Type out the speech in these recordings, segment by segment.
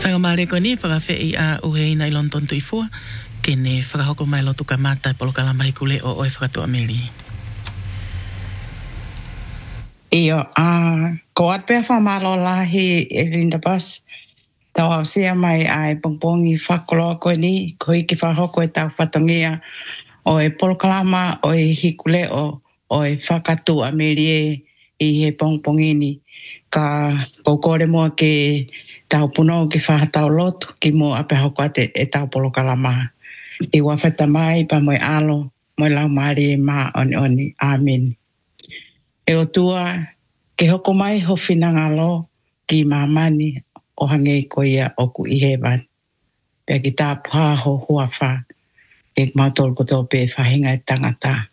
Whakamare koe ni, whakawhi I a uhe ina I lon tontu I fua, ke ne whakahoko mai lotu ka mata I polo kalama hikule o oi whakatua meri. Iyo, ko atpea whamalo lahi e Linda Bus, tau au sea mai ai pongpongi whakoloa koe ni, ko iki whahoko e tau whatongia o e polo kalama o e hikule o e whakatua meri I he pongpongi ni, ka kokore mua ke tau puno ki whahatau lotu ki mo ape hoko ate e tau polo kalama. I wawheta mai pa moe alo, moe lau maari e maa oni, amen. E o tua, ke hoko mai ho whinangalo ki mamani o hange ko ia o ku I hewan. Pea ki tā puha ho huawha, e mautol koto pe whahinga e tangata.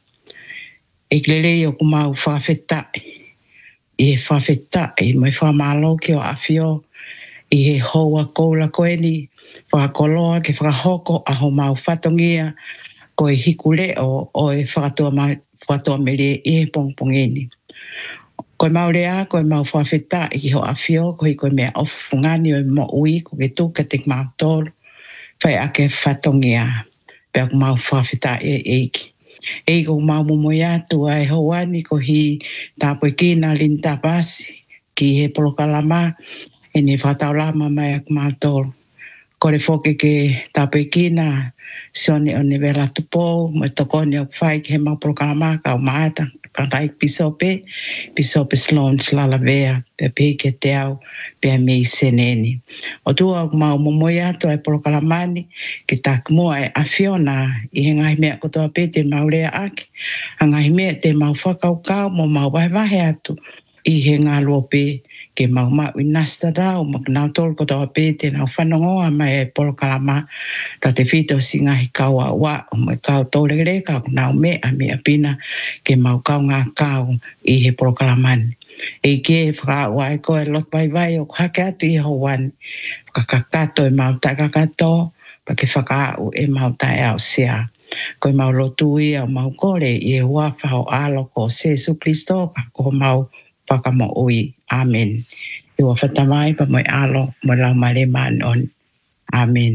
E klele o ku mau whawhetai, I he whawhetai, mai whamalo ki o awhio, I he hoa koula koe ni, whakakoloa ke whakahoko a ho mau whatongia ko e hikule o e whakatua mele I he pongpongeni. Koe maurea, koe mau whawheta I ho awhio, koe koe mea ofungani o mo ui, ko ke tuka te mau tolu, whai ake whatongia, pea ko mau whawheta e eiki. Eiko mau mumoia tu ai hoani ko hi tāpoe kina Linda Bus, ki he polokalama, e ni whatau lama mai ak mātolo. Kore whoke ke tāpoe kina, sione o ni vera tupo, mo tokoni o whai ki he mau polokalama, ka o maata, pantai pisope Sloan Slalavea, pe pe ke te au, pe mei seneni. O tua mau momoia to ai polokalamani, ki tak mua e awhiona, I he ngai mea kotoa pe te maurea aki, a ngai mea te mau whakaukau, mo mau wahe atu, I he ngā lope, ke mau i nasta rau, ma nau tolu kotoa pe te nau whanongoa mai e polokalama, ta te whito si ngahi kaua wa, o mai kau tōlegere, kau nau mea pina, ke mau kau ngā kau I he polokalamani. E ke whakaua e koe lot vai o hake atu I hoan, whakakato e mau takakato, pa ke whakaau e mau tae au sea. Koe mau lotu ia o mau kore I e huafa o alo ko Jesu Christo, ko mau whakamo ui. Amen. I wa whatamai pa moi alo, mo lau mare man on. Amen.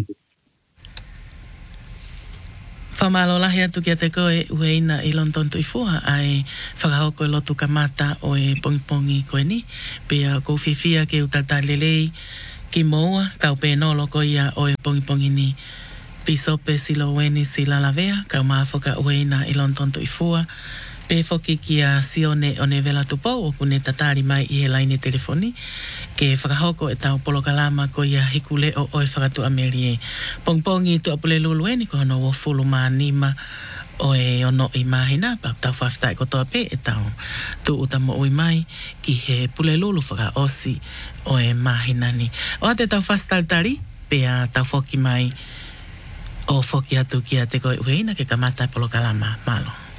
Whamalo lahi atu kia te koe uheina I lon tontu I fua ai whakahoko e lotu ka mata o e pongi koe ni. Pea kou whiwhia ke utata lelei ki moua kau pe nolo ko ia o e pongi ni. Pisope Siloweni Silalavea kau maafoka uheina I lon tontu I fua. Pe foki kia sione o ne vela tupo o kune tatari mai I he laine telefoni. Ke whakahoko e tau polokalama ko ia hikule o oi whakatu amerie. Pongpongi tu apule lulueni ko hono o fulu manima o e ono I mahina. Pa tau whaftai kotoa pe e tau tu utamo ui mai ki he pule lulu whaka osi o e mahina ni. O ate tau whastaltari pe a tau foki mai o foki atu kia te koe uheina ke kamata polokalama malo.